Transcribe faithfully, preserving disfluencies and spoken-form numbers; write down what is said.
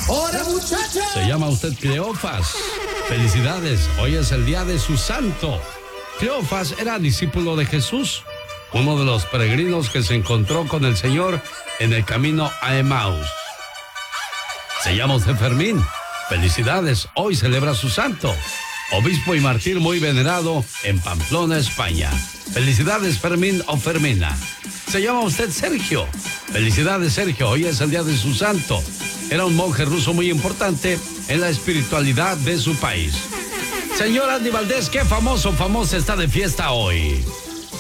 ¡Hola, muchachos! Se llama usted Cleofas. Felicidades, hoy es el día de su santo. Cleofas era discípulo de Jesús, uno de los peregrinos que se encontró con el Señor en el camino a Emaús. Se llama usted Fermín. Felicidades, hoy celebra su santo. Obispo y mártir muy venerado en Pamplona, España. Felicidades, Fermín o Fermina. Se llama usted Sergio. Felicidades, Sergio, hoy es el día de su santo. Era un monje ruso muy importante en la espiritualidad de su país. Señor Andy Valdés, ¿qué famoso famosa está de fiesta hoy?